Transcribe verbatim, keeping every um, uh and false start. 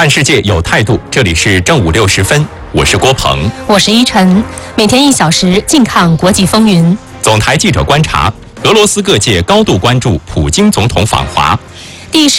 看世界有态度，这里是正午六时分，我是郭鹏， 我是依晨，每天一小时，近看国际风云。 总台记者观察，俄罗斯各界高度关注普京总统访华。 第十